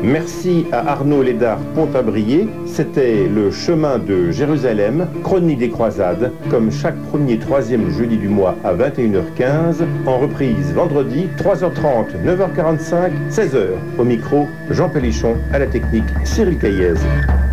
Merci à Arnaud Lédard Pontabrier. C'était le chemin de Jérusalem, chronique des croisades, comme chaque premier troisième jeudi du mois à 21h15, en reprise vendredi 3h30, 9h45, 16h. Au micro, Jean Pélichon, à la technique, Cyril Caillez.